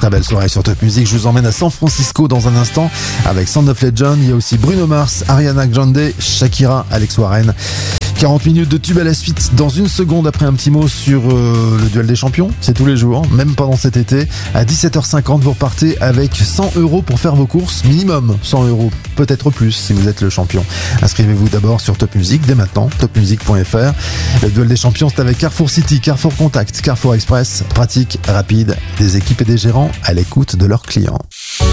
Très belle soirée sur Top Music. Je vous emmène à San Francisco dans un instant avec Sound of Legend. Il y a aussi Bruno Mars, Ariana Grande, Shakira, Alex Warren. 40 minutes de tube à la suite dans une seconde après un petit mot sur le duel des champions. C'est tous les jours, même pendant cet été. À 17h50, vous repartez avec 100 € pour faire vos courses. Minimum 100 €, peut-être plus si vous êtes le champion. Inscrivez-vous d'abord sur Top Music dès maintenant, topmusic.fr. Le duel des champions, c'est avec Carrefour City, Carrefour Contact, Carrefour Express. Pratique, rapide, des équipes et des gérants à l'écoute de leurs clients.